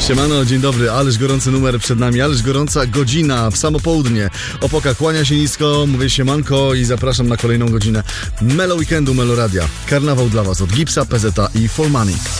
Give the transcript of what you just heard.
Siemano, dzień dobry, ależ gorący numer przed nami, ależ gorąca godzina w samo południe. Opoka kłania się nisko, mówię siemanko i zapraszam na kolejną godzinę Melo Weekendu, Melo Radia. Karnawał dla Was od Gipsa, PZ i For Money.